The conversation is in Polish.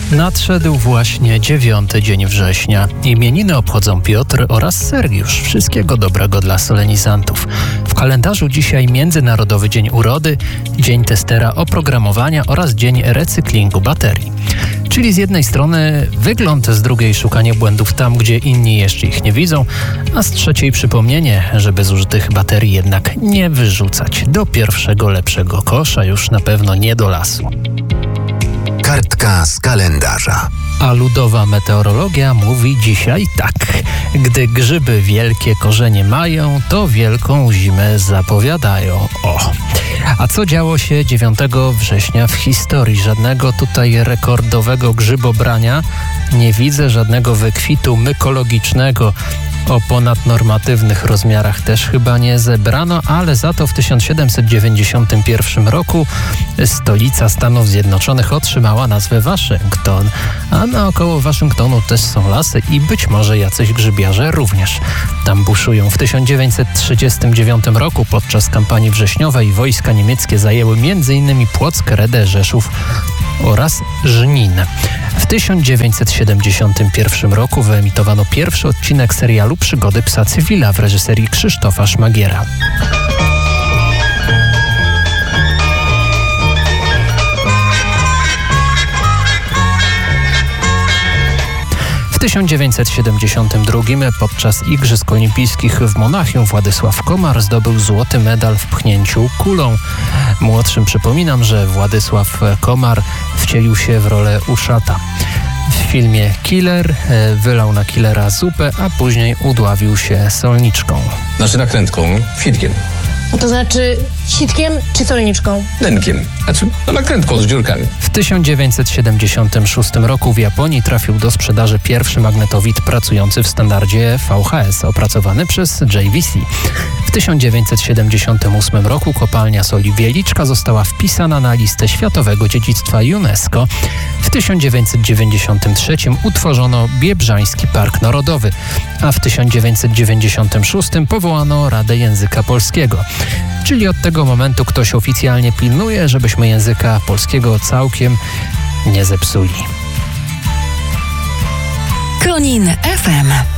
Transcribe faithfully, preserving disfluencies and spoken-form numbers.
Nadszedł właśnie dziewiąty dzień września. Imieniny obchodzą Piotr oraz Sergiusz. Wszystkiego dobrego dla solenizantów. W kalendarzu dzisiaj Międzynarodowy Dzień Urody, Dzień Testera Oprogramowania oraz Dzień Recyklingu Baterii. Czyli z jednej strony wygląd, z drugiej szukanie błędów tam, gdzie inni jeszcze ich nie widzą, a z trzeciej przypomnienie, żeby zużytych baterii jednak nie wyrzucać do pierwszego lepszego kosza, już na pewno nie do lasu. Kartka z kalendarza. A ludowa meteorologia mówi dzisiaj tak. Gdy grzyby wielkie korzenie mają, to wielką zimę zapowiadają. O! A co działo się dziewiątego września w historii? Żadnego tutaj rekordowego grzybobrania. Nie widzę żadnego wykwitu mykologicznego. O ponadnormatywnych rozmiarach też chyba nie zebrano, ale za to w tysiąc siedemset dziewięćdziesiątym pierwszym roku stolica Stanów Zjednoczonych otrzymała nazwę Waszyngton. A naokoło Waszyngtonu też są lasy i być może jacyś grzybiarze również tam buszują. W tysiąc dziewięćset trzydziestym dziewiątym roku podczas kampanii wrześniowej wojska niemieckie zajęły między innymi Płock, Redę, Rzeszów oraz Żnin. W tysiąc dziewięćset siedemdziesiątym pierwszym roku wyemitowano pierwszy odcinek serialu Przygody psa Cywila w reżyserii Krzysztofa Szmagiera. W tysiąc dziewięćset siedemdziesiątym drugim podczas Igrzysk Olimpijskich w Monachium Władysław Komar zdobył złoty medal w pchnięciu kulą. Młodszym przypominam, że Władysław Komar wcielił się w rolę uszata. W filmie Killer wylał na killera zupę, a później udławił się solniczką. Znaczy nakrętką, fitkiem. To znaczy sitkiem czy solniczką? Lenkiem. Znaczy no nakrętką z dziurkami. W tysiąc dziewięćset siedemdziesiątym szóstym roku w Japonii trafił do sprzedaży pierwszy magnetowid pracujący w standardzie V H S, opracowany przez J V C. W tysiąc dziewięćset siedemdziesiątym ósmym roku kopalnia soli Wieliczka została wpisana na listę Światowego Dziedzictwa UNESCO. W tysiąc dziewięćset dziewięćdziesiątym trzecim utworzono Biebrzański Park Narodowy, a w tysiąc dziewięćset dziewięćdziesiątym szóstym powołano Radę Języka Polskiego. Czyli od tego momentu ktoś oficjalnie pilnuje, żebyśmy języka polskiego całkiem nie zepsuli. Konin F M.